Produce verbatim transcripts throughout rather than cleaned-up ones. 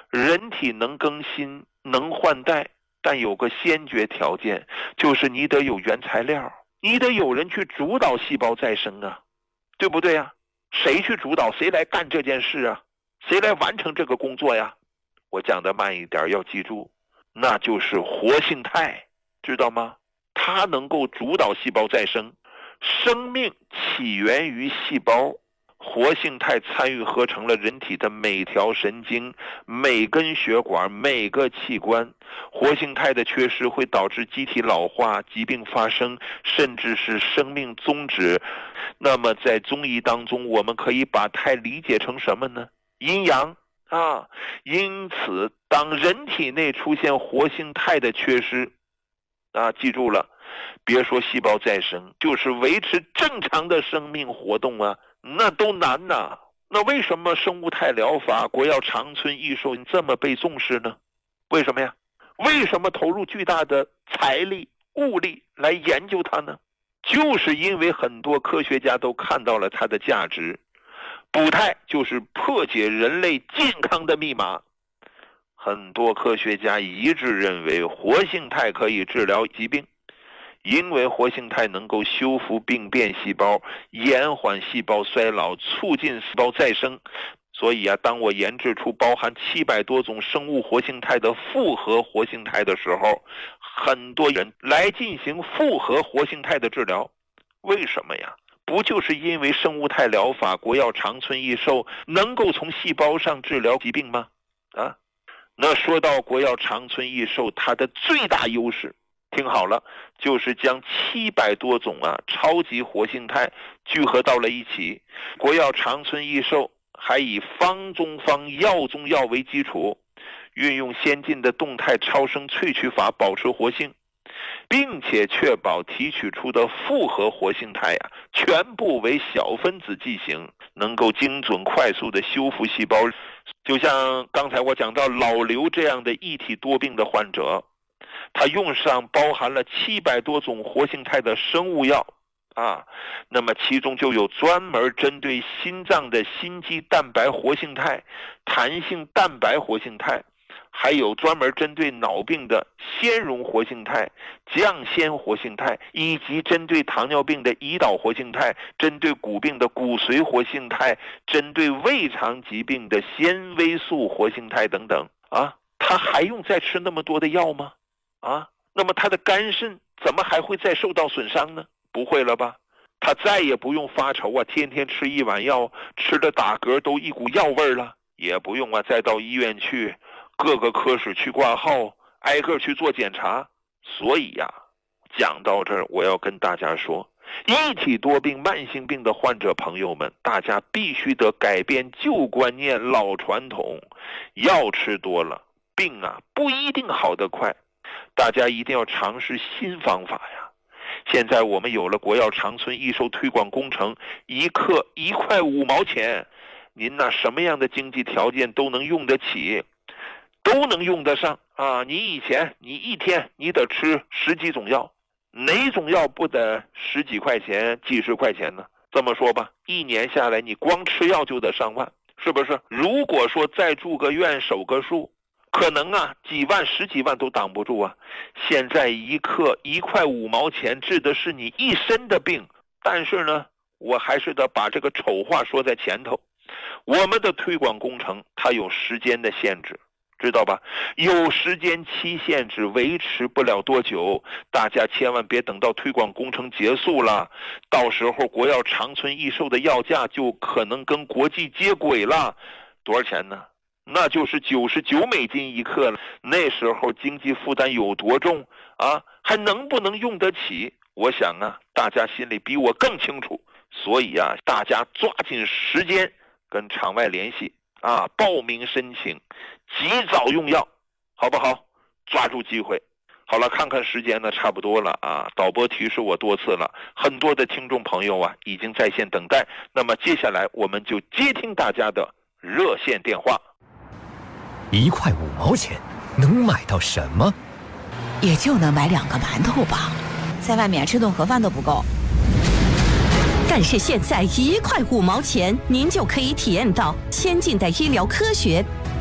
人体能更新能换代，但有个先决条件，就是你得有原材料，你得有人去主导细胞再生啊，对不对啊？谁去主导？谁来干这件事啊？谁来完成这个工作呀？我讲的慢一点，要记住，那就是活性肽，知道吗？它能够主导细胞再生。生命起源于细胞，活性肽参与合成了人体的每条神经、每根血管、每个器官。活性肽的缺失会导致机体老化、疾病发生，甚至是生命终止。那么在中医当中，我们可以把肽理解成什么呢？阴阳啊。因此当人体内出现活性肽的缺失啊，记住了，别说细胞再生，就是维持正常的生命活动啊，那都难呐。那为什么生物肽疗法国药长春益寿这么被重视呢？为什么呀？为什么投入巨大的财力物力来研究它呢？就是因为很多科学家都看到了它的价值。补肽就是破解人类健康的密码。很多科学家一致认为活性肽可以治疗疾病，因为活性肽能够修复病变细胞，延缓细胞衰老，促进细胞再生。所以啊，当我研制出包含七百多种生物活性肽的复合活性肽的时候，很多人来进行复合活性肽的治疗。为什么呀？不就是因为生物肽疗法国药长春益寿能够从细胞上治疗疾病吗？啊，那说到国药长春益寿，它的最大优势，听好了，就是将七百多种啊超级活性肽聚合到了一起。国药长春益寿还以方中方药中药为基础，运用先进的动态超声萃取法保持活性，并且确保提取出的复合活性肽啊全部为小分子剂型，能够精准快速的修复细胞。就像刚才我讲到老刘这样的一体多病的患者，他用上包含了七百多种活性肽的生物药啊，那么其中就有专门针对心脏的心肌蛋白活性肽、弹性蛋白活性肽，还有专门针对脑病的纤溶活性肽、降纤活性肽，以及针对糖尿病的胰岛活性肽，针对骨病的骨髓活性肽，针对胃肠疾病的纤维素活性肽等等啊，他还用再吃那么多的药吗？啊，那么他的肝肾怎么还会再受到损伤呢？不会了吧？他再也不用发愁啊，天天吃一碗药，吃的打嗝都一股药味了，也不用啊再到医院去各个科室去挂号，挨个去做检查。所以呀、啊，讲到这儿，我要跟大家说，一体多病慢性病的患者朋友们，大家必须得改变旧观念老传统，药吃多了病啊不一定好得快，大家一定要尝试新方法呀。现在我们有了国药长春益寿推广工程，一克一块五毛钱，您那什么样的经济条件都能用得起，都能用得上啊！你以前你一天你得吃十几种药，哪种药不得十几块钱几十块钱呢？这么说吧，一年下来你光吃药就得上万，是不是？如果说再住个院守个树，可能啊几万十几万都挡不住啊。现在一克一块五毛钱治的是你一身的病，但是呢我还是得把这个丑话说在前头，我们的推广工程它有时间的限制，知道吧？有时间期限制，维持不了多久，大家千万别等到推广工程结束了，到时候国药长春益寿的药价就可能跟国际接轨了。多少钱呢？那就是九十九美金一克了。那时候经济负担有多重啊？还能不能用得起？我想啊，大家心里比我更清楚。所以啊，大家抓紧时间跟场外联系啊，报名申请，及早用药，好不好？抓住机会。好了，看看时间呢，差不多了啊。导播提示我多次了，很多的听众朋友啊已经在线等待。那么接下来我们就接听大家的热线电话。 一块五毛钱能买到什么？ 也就能买两个馒头吧，在外面吃顿盒饭都不够。 但是现在一块五毛钱，您就可以体验到先进的医疗科学，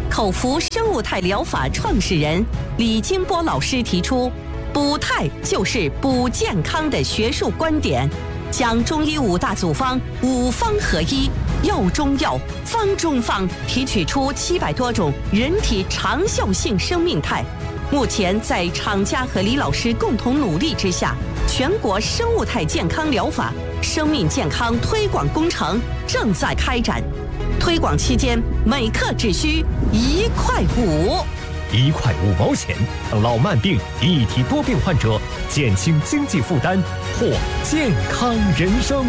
口服生物肽疗法创始人李金波老师提出，补肽就是补健康的学术观点，将中医五大组方五方合一，药中药，方中方，提取出七百多种人体长效性生命肽。目前在厂家和李老师共同努力之下，全国生物肽健康疗法生命健康推广工程正在开展。推广期间，每克只需一块五， 一块五毛钱，老慢病、一体多病患者减轻经济负担，获健康人生。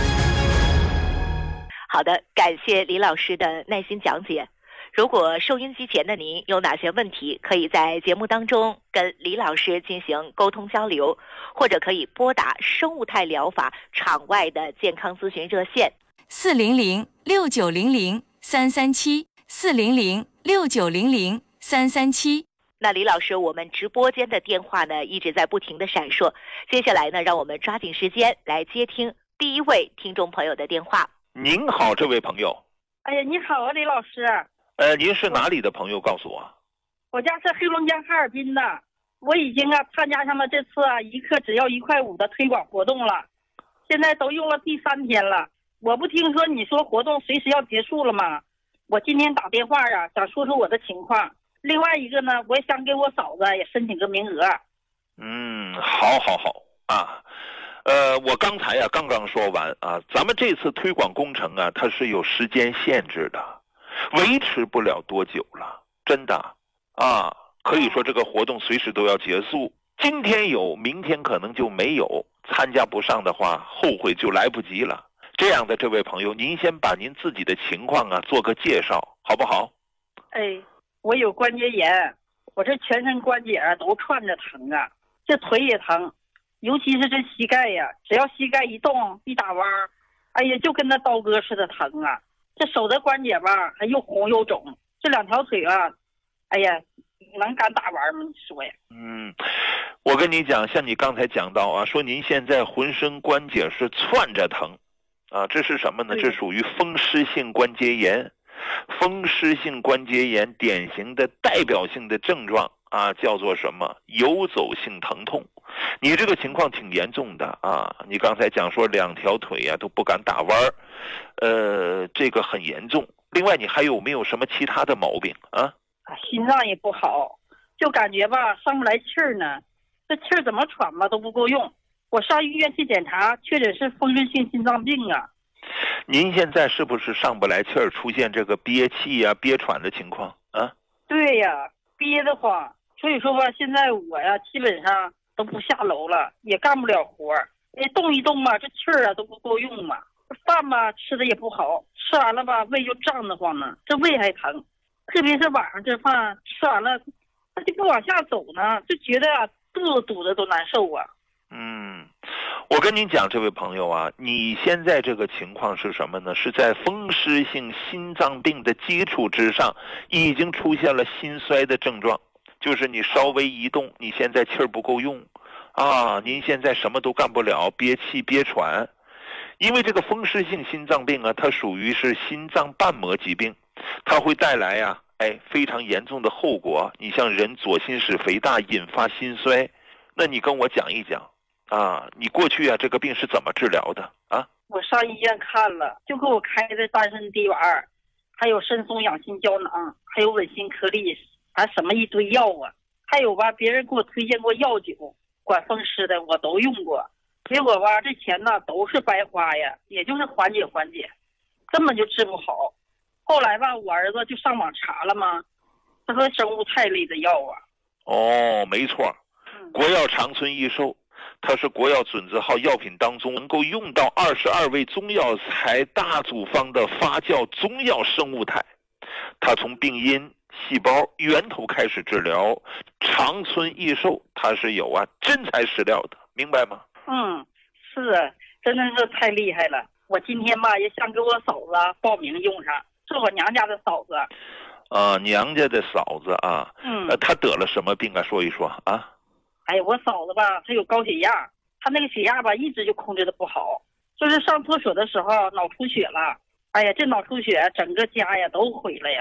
好的，感谢李老师的耐心讲解。如果收音机前的您有哪些问题，可以在节目当中跟李老师进行沟通交流，或者可以拨打生物肽疗法场外的健康咨询热线四零零六九零零三三七四零零六九零零三三七。 那李老师，我们直播间的电话呢一直在不停的闪烁，接下来呢，让我们抓紧时间来接听第一位听众朋友的电话。 您好，这位朋友。 哎呀，你好啊，李老师。 呃，您是哪里的朋友？告诉我。 我家是黑龙江哈尔滨的，我已经啊参加上了这次啊一克只要一块五的推广活动了，现在都用了第三天了。我不听说你说活动随时要结束了吗？我今天打电话啊，想说说我的情况。另外一个呢，我也想给我嫂子也申请个名额。 嗯，好，好，好啊。呃，我刚才呀、啊、刚刚说完啊，咱们这次推广工程啊，它是有时间限制的，维持不了多久了，真的啊，可以说这个活动随时都要结束。今天有，明天可能就没有，参加不上的话，后悔就来不及了。这样的这位朋友，您先把您自己的情况啊做个介绍，好不好？ 哎，我有关节炎，我这全身关节啊都串着疼啊，这腿也疼，尤其是这膝盖呀，只要膝盖一动一打弯，哎呀，就跟那刀割似的疼啊。这手的关节吧，还又红又肿，这两条腿啊，哎呀，能敢打弯吗？你说呀？ 嗯，我跟你讲，像你刚才讲到啊，说您现在浑身关节是窜着疼，啊，这是什么呢？这属于风湿性关节炎。风湿性关节炎典型的代表性的症状啊，叫做什么？游走性疼痛。你这个情况挺严重的啊！你刚才讲说两条腿呀、啊、都不敢打弯儿，呃，这个很严重。另外，你还有没有什么其他的毛病啊？ 啊，心脏也不好，就感觉吧上不来气儿呢，这气儿怎么喘吧都不够用。我上医院去检查，确诊是风湿性心脏病啊。 您现在是不是上不来气儿，出现这个憋气呀、憋喘的情况啊？ 对呀，憋得慌。所以说吧，现在我呀基本上都不下楼了，也干不了活儿。哎，动一动吧，这气儿啊都不够用嘛。饭吧吃的也不好，吃完了吧胃就胀得慌呢，这胃还疼。特别是晚上这饭吃完了，它就不往下走呢，就觉得啊肚子堵得都难受啊。 嗯，我跟您讲，这位朋友啊，你现在这个情况是什么呢？是在风湿性心脏病的基础之上，已经出现了心衰的症状，就是你稍微一动，你现在气儿不够用，啊，您现在什么都干不了，憋气憋喘。因为这个风湿性心脏病啊，它属于是心脏瓣膜疾病，它会带来呀、啊，哎，非常严重的后果。你像人左心室肥大引发心衰，那你跟我讲一讲。啊，你过去啊，这个病是怎么治疗的啊？ 我上医院看了，就给我开的丹参滴丸，还有肾松养心胶囊，还有稳心颗粒，还什么一堆药啊。还有吧，别人给我推荐过药酒，管风湿的我都用过，结果吧，这钱呢都是白花呀，也就是缓解缓解，根本就治不好。后来吧，我儿子就上网查了嘛，他说生物肽类的药啊。 哦，没错，国药长春益寿。它是国药准字号药品当中能够用到二十二味中药材大组方的发酵中药生物肽，它从病因、细胞源头开始治疗。长春益寿它是有啊真材实料的，明白吗？ 嗯，是啊，真的是太厉害了。我今天吧也想给我嫂子报名用上，是我娘家的嫂子。 啊，娘家的嫂子啊， 嗯， 呃，她得了什么病啊？说一说啊。 哎呀，我嫂子吧，她有高血压，她那个血压吧一直就控制的不好，就是上厕所的时候脑出血了。哎呀，这脑出血整个家呀都毁了呀。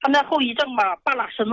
他那后遗症吧，半拉身子